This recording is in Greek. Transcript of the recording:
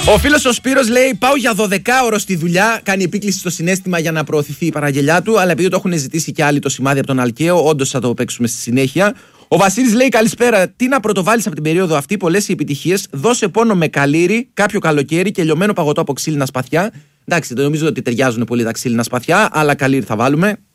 Ο φίλος ο Σπύρος λέει: πάω για 12ωρο στη δουλειά. Κάνει επίκληση στο συναίσθημα για να προωθηθεί η παραγγελιά του. Αλλά επειδή το έχουν ζητήσει και άλλοι το σημάδι από τον Αλκαίο, όντως θα το παίξουμε στη συνέχεια. Ο Βασίλης λέει: καλησπέρα. Τι να πρωτοβάλεις από την περίοδο αυτή, πολλές οι επιτυχίες. Δώσε πόνο με καλήρι, κάποιο καλοκαίρι και λιωμένο παγωτό από ξύλινα σπαθιά. Εντάξει, δεν νομίζω ότι ταιριάζουν πολύ τα ξύλινα σπαθιά, αλλά καλήρι θα βάλουμε.